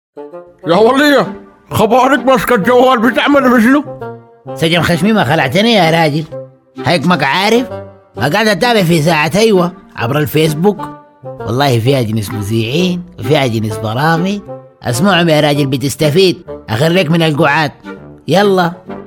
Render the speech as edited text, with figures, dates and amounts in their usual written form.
يا ولية، خبرك ماسكة الجوال بتعمل بشنو؟ سجن خشمي ما خلعتني يا راجل. هيك عارف ما قاعد اتابع في ساعة ايوه عبر الفيسبوك. والله فيها جنس مذيعين وفيها جنس برامج. اسمعهم يا راجل بتستفيد. اخرك من القعاد. يلا